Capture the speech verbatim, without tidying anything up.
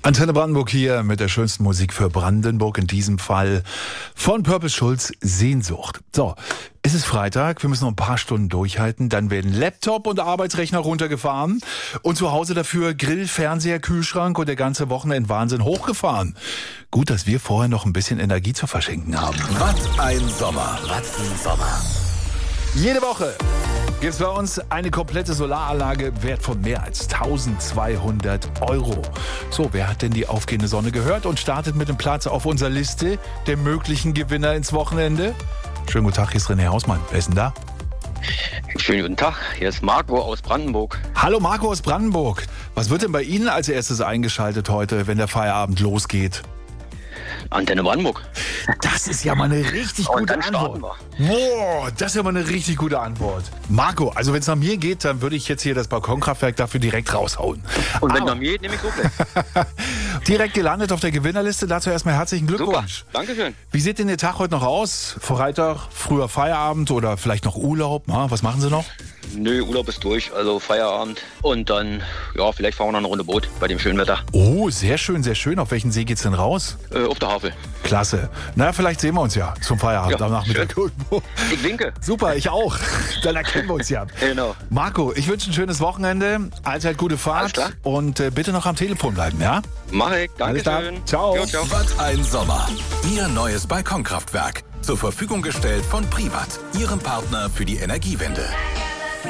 Antenne Brandenburg hier mit der schönsten Musik für Brandenburg, in diesem Fall von Purple Schulz, Sehnsucht. So, es ist Freitag, wir müssen noch ein paar Stunden durchhalten, dann werden Laptop und Arbeitsrechner runtergefahren und zu Hause dafür Grill, Fernseher, Kühlschrank und der ganze Wochenendwahnsinn hochgefahren. Gut, dass wir vorher noch ein bisschen Energie zu verschenken haben. Was ein Sommer. Was ein Sommer. Jede Woche gibt es bei uns eine komplette Solaranlage wert von mehr als eintausendzweihundert Euro. So, wer hat denn die aufgehende Sonne gehört und startet mit dem Platz auf unserer Liste der möglichen Gewinner ins Wochenende? Schönen guten Tag, hier ist René Hausmann. Wer ist denn da? Schönen guten Tag, hier ist Marco aus Brandenburg. Hallo Marco aus Brandenburg. Was wird denn bei Ihnen als erstes eingeschaltet heute, wenn der Feierabend losgeht? Antenne Brandenburg. Das ist ja mal eine richtig Und gute dann starten Antwort. Boah, das ist ja mal eine richtig gute Antwort. Marco, also wenn es nach mir geht, dann würde ich jetzt hier das Balkonkraftwerk dafür direkt raushauen. Und wenn Aber nach mir geht, nehme ich so gleich. direkt gelandet auf der Gewinnerliste. Dazu erstmal herzlichen Glückwunsch. Super, Dankeschön. Wie sieht denn Ihr Tag heute noch aus? Freitag, früher Feierabend oder vielleicht noch Urlaub? Na, was machen Sie noch? Nö, Urlaub ist durch, also Feierabend. Und dann, ja, vielleicht fahren wir noch eine Runde Boot bei dem schönen Wetter. Oh, sehr schön, sehr schön. Auf welchen See geht's denn raus? Äh, auf der Havel. Klasse. Na, vielleicht sehen wir uns ja zum Feierabend Ja, am Nachmittag. Ich winke. Super, ich auch. Dann erkennen wir uns ja. Genau. Marco, ich wünsche ein schönes Wochenende. Allzeit gute Alles Fahrt. klar. Und äh, bitte noch am Telefon bleiben, ja? Mach ich. Alles klar. Dankeschön. Ciao. Jo, ciao. Was ein Sommer. Ihr neues Balkonkraftwerk. Zur Verfügung gestellt von Privat, Ihrem Partner für die Energiewende.